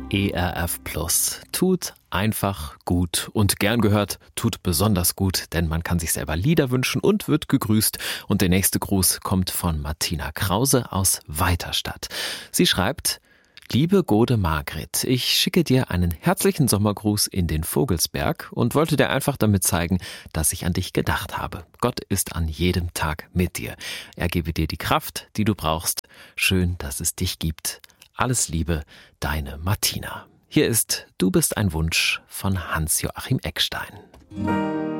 ERF Plus. Tut einfach gut und gern gehört, tut besonders gut, denn man kann sich selber Lieder wünschen und wird gegrüßt. Und der nächste Gruß kommt von Martina Krause aus Weiterstadt. Sie schreibt: Liebe Gode Margret, ich schicke dir einen herzlichen Sommergruß in den Vogelsberg und wollte dir einfach damit zeigen, dass ich an dich gedacht habe. Gott ist an jedem Tag mit dir. Er gebe dir die Kraft, die du brauchst. Schön, dass es dich gibt. Alles Liebe, deine Martina. Hier ist Du bist ein Wunsch von Hans-Joachim Eckstein.